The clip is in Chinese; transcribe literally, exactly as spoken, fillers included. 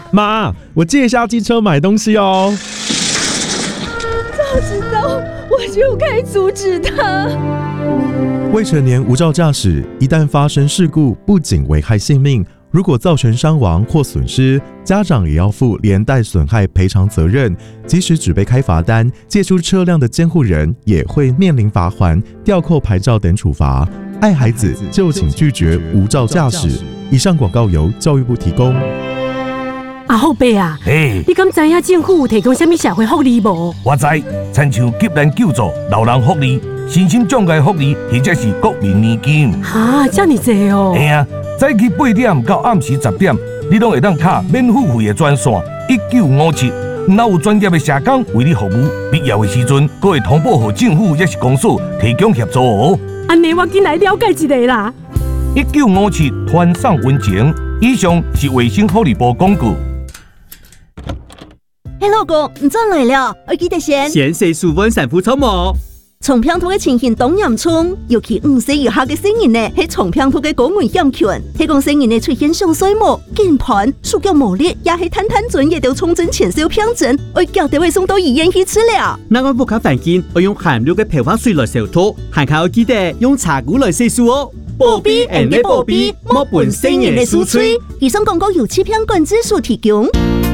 妈，我借一下机车买东西哦。 早知道我就该阻止他。 未成年无照驾驶，一旦发生事故，不仅危害性命，如果造成伤亡或损失，家长也要负连带损害赔偿责任。即使只被开罚单，借出车辆的监护人也会面临罚锾、吊扣牌照等处罚。爱孩子就请拒绝无照驾驶。以上广告由教育部提供。 阿后伯啊， 嘿， 你敢知影政府有提供什么社会福利无？ 我知，亲像急难救助、老人福利、身心障碍福利，或者是国民年金。 哈，这么多哦！ 嘿啊，早起八点到暗时十点，你拢会当打免付费的专线一九五七，若有专业的社工为你服务，必要的时阵，阁会通报给政府也是公所提供协助哦。 安尼我进来了解一下啦。 一九五七团上温情，以上是卫生福利部广告。 嘿，老公，你转来了，我记得先。 先生舒温sản婦草模。 重病兔嘅情形当严重，尤其五岁以下嘅成人呢，係重病兔嘅高危险群。係講成人呢出現上水膜、鍵盤、手腳無力，也係攤攤轉，亦都重症前兆病症，我叫地位送到醫院去治療。 那我不卡反見，我用含氯嘅漂發水來消毒，還靠我記得用茶壺來洗漱哦。 保庇人嘅保庇，莫伴成人嘅輸吹。以上廣告由欺騙管制所提供。